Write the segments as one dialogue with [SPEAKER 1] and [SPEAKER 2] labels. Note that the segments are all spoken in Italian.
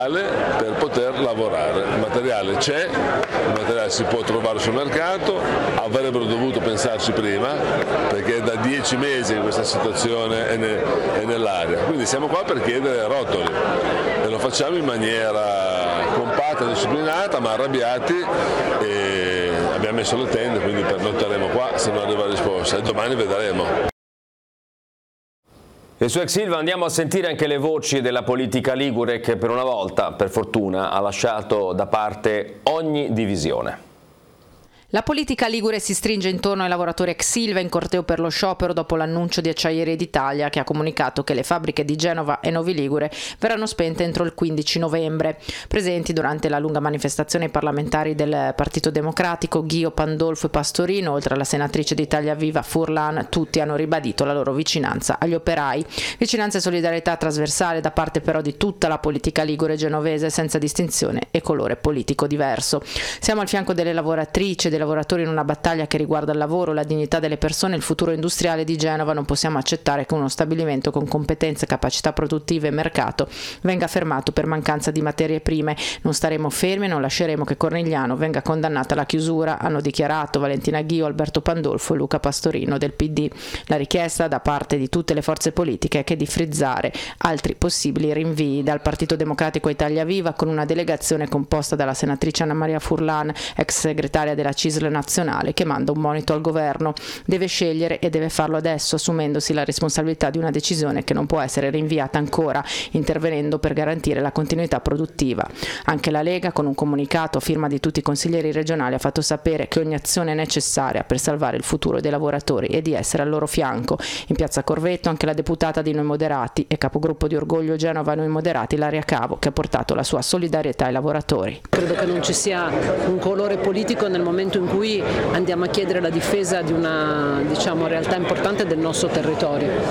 [SPEAKER 1] per poter lavorare. Il materiale c'è, il materiale si può trovare sul mercato, avrebbero dovuto pensarci prima perché è da 10 mesi che questa situazione è nell'aria, quindi siamo qua per chiedere rotoli e lo facciamo in maniera compatta, disciplinata ma arrabbiati e abbiamo messo le tende, quindi pernotteremo qua se non arriva la risposta e domani vedremo.
[SPEAKER 2] E su ex Ilva andiamo a sentire anche le voci della politica ligure che per una volta, per fortuna, ha lasciato da parte ogni divisione.
[SPEAKER 3] La politica ligure si stringe intorno ai lavoratori ex Ilva in corteo per lo sciopero dopo l'annuncio di Acciaierie d'Italia che ha comunicato che le fabbriche di Genova e Novi Ligure verranno spente entro il 15 novembre. Presenti durante la lunga manifestazione i parlamentari del Partito Democratico Ghio, Pandolfo e Pastorino, oltre alla senatrice di Italia Viva Furlan, tutti hanno ribadito la loro vicinanza agli operai. Vicinanza e solidarietà trasversale da parte però di tutta la politica ligure genovese senza distinzione e colore politico diverso. Siamo al fianco delle lavoratrici e dei lavoratori in una battaglia che riguarda il lavoro, la dignità delle persone e il futuro industriale di Genova. Non possiamo accettare che uno stabilimento con competenze, capacità produttive e mercato venga fermato per mancanza di materie prime. Non staremo fermi e non lasceremo che Cornigliano venga condannata alla chiusura, hanno dichiarato Valentina Ghio, Alberto Pandolfo e Luca Pastorino del PD. La richiesta da parte di tutte le forze politiche è che di frizzare altri possibili rinvii. Dal Partito Democratico a Italia Viva, con una delegazione composta dalla senatrice Anna Maria Furlan, ex segretaria della CISL nazionale, che manda un monito al governo. Deve scegliere e deve farlo adesso, assumendosi la responsabilità di una decisione che non può essere rinviata ancora, intervenendo per garantire la continuità produttiva. Anche la Lega, con un comunicato a firma di tutti i consiglieri regionali, ha fatto sapere che ogni azione è necessaria per salvare il futuro dei lavoratori e di essere al loro fianco. In piazza Corvetto anche la deputata di Noi Moderati e capogruppo di Orgoglio Genova Noi Moderati Ilaria Cavo, che ha portato la sua solidarietà ai lavoratori.
[SPEAKER 4] Credo che non ci sia un colore politico nel momento in cui andiamo a chiedere la difesa di una realtà importante del nostro territorio.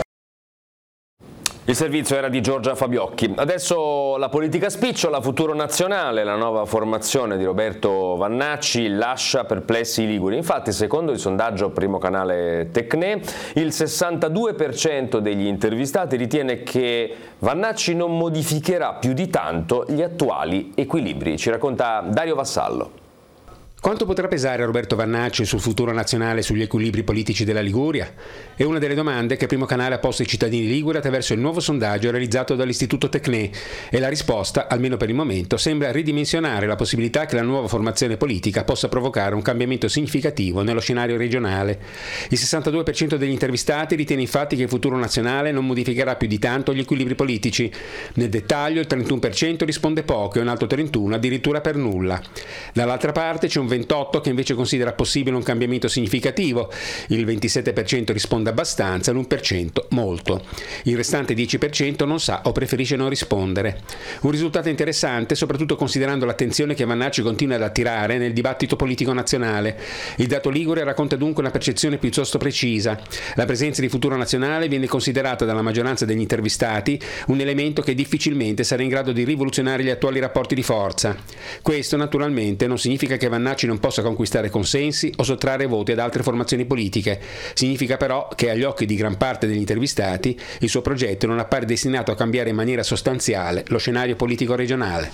[SPEAKER 2] Il servizio era di Giorgia Fabiocchi. Adesso la politica spicciola, Futuro Nazionale, la nuova formazione di Roberto Vannacci lascia perplessi i liguri. Infatti, secondo il sondaggio Primo Canale Tecne, il 62% degli intervistati ritiene che Vannacci non modificherà più di tanto gli attuali equilibri. Ci racconta Dario Vassallo.
[SPEAKER 5] Quanto potrà pesare Roberto Vannacci sul futuro nazionale e sugli equilibri politici della Liguria? È una delle domande che Primo Canale ha posto ai cittadini liguri attraverso il nuovo sondaggio realizzato dall'Istituto Tecne e la risposta, almeno per il momento, sembra ridimensionare la possibilità che la nuova formazione politica possa provocare un cambiamento significativo nello scenario regionale. Il 62% degli intervistati ritiene infatti che il futuro nazionale non modificherà più di tanto gli equilibri politici. Nel dettaglio il 31% risponde poco e un altro 31% addirittura per nulla. Dall'altra parte c'è un 28% che invece considera possibile un cambiamento significativo, il 27% risponde abbastanza e l'1% molto. Il restante 10% non sa o preferisce non rispondere. Un risultato interessante soprattutto considerando l'attenzione che Vannacci continua ad attirare nel dibattito politico nazionale. Il dato ligure racconta dunque una percezione piuttosto precisa. La presenza di Futuro Nazionale viene considerata dalla maggioranza degli intervistati un elemento che difficilmente sarà in grado di rivoluzionare gli attuali rapporti di forza. Questo naturalmente non significa che Vannacci non possa conquistare consensi o sottrarre voti ad altre formazioni politiche. Significa però che agli occhi di gran parte degli intervistati il suo progetto non appare destinato a cambiare in maniera sostanziale lo scenario politico regionale.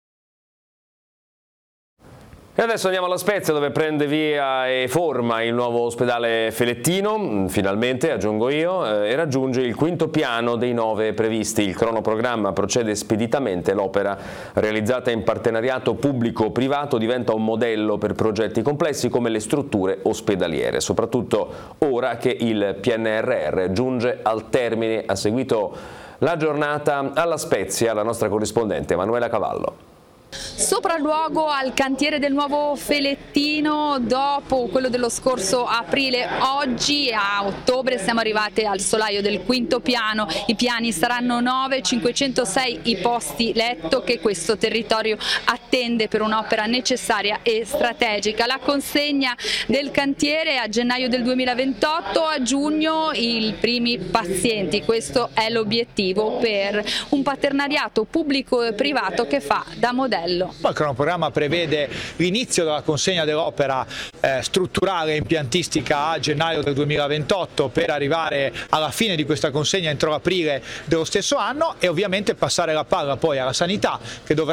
[SPEAKER 2] E adesso andiamo alla Spezia, dove prende via e forma il nuovo ospedale Felettino, finalmente aggiungo io, e raggiunge il quinto piano dei 9 previsti. Il cronoprogramma procede speditamente, l'opera realizzata in partenariato pubblico-privato diventa un modello per progetti complessi come le strutture ospedaliere, soprattutto ora che il PNRR giunge al termine. Ha seguito la giornata alla Spezia la nostra corrispondente Emanuela Cavallo.
[SPEAKER 6] Sopralluogo al cantiere del nuovo Felettino dopo quello dello scorso aprile. Oggi a ottobre siamo arrivati al solaio del quinto piano. I piani saranno 9, 506 i posti letto che questo territorio attende per un'opera necessaria e strategica. La consegna del cantiere a gennaio del 2028, a giugno i primi pazienti. Questo è l'obiettivo per un partenariato pubblico e privato che fa da modello livello.
[SPEAKER 7] Il cronoprogramma prevede l'inizio della consegna dell'opera strutturale e impiantistica a gennaio del 2028 per arrivare alla fine di questa consegna entro l'aprile dello stesso anno e ovviamente passare la palla poi alla sanità che dovrà